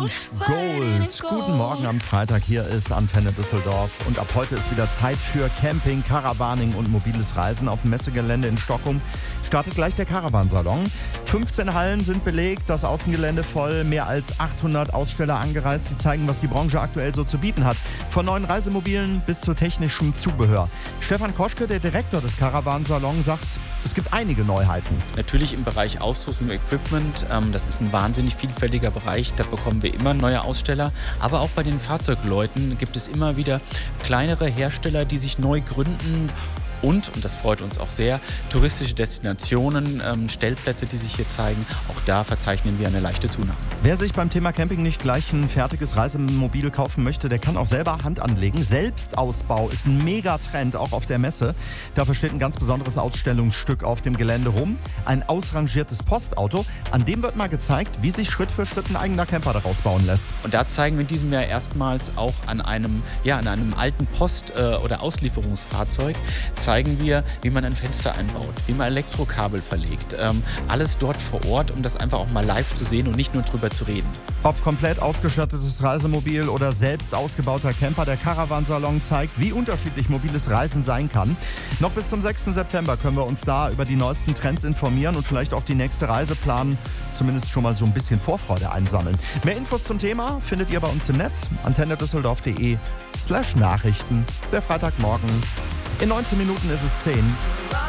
und Gold. Guten Morgen am Freitag, hier ist Antenne Düsseldorf und ab heute ist wieder Zeit für Camping, Caravaning und mobiles Reisen. Auf dem Messegelände in Stockholm startet gleich der Caravansalon. 15 Hallen sind belegt, das Außengelände voll, mehr als 800 Aussteller angereist. Sie zeigen, was die Branche aktuell so zu bieten hat. Von neuen Reisemobilen bis zu technischem Zubehör. Stefan Koschke, der Direktor des Caravansalon, sagt, es gibt einige Neuheiten. Natürlich im Bereich Ausrüstung und Equipment, das ist ein wahnsinnig vielfältiger Bereich, da bekommen wir immer neue Aussteller, aber auch bei den Fahrzeugleuten gibt es immer wieder kleinere Hersteller, die sich neu gründen und das freut uns auch sehr, touristische Destinationen, Stellplätze, die sich hier zeigen, auch da verzeichnen wir eine leichte Zunahme. Wer sich beim Thema Camping nicht gleich ein fertiges Reisemobil kaufen möchte, der kann auch selber Hand anlegen. Selbstausbau ist ein Megatrend, auch auf der Messe. Dafür steht ein ganz besonderes Ausstellungsstück auf dem Gelände rum. Ein ausrangiertes Postauto. An dem wird mal gezeigt, wie sich Schritt für Schritt ein eigener Camper daraus bauen lässt. Und da zeigen wir in diesem Jahr erstmals auch an einem alten Post- oder Auslieferungsfahrzeug, zeigen wir, wie man ein Fenster einbaut, wie man Elektrokabel verlegt. Alles dort vor Ort, um das einfach auch mal live zu sehen und nicht nur drüber zu reden. Ob komplett ausgestattetes Reisemobil oder selbst ausgebauter Camper, der Caravansalon zeigt, wie unterschiedlich mobiles Reisen sein kann. Noch bis zum 6. September können wir uns da über die neuesten Trends informieren und vielleicht auch die nächste Reise planen, zumindest schon mal so ein bisschen Vorfreude einsammeln. Mehr Infos zum Thema findet ihr bei uns im Netz, antennedüsseldorf.de/Nachrichten. Der Freitagmorgen. In 19 Minuten ist es 10.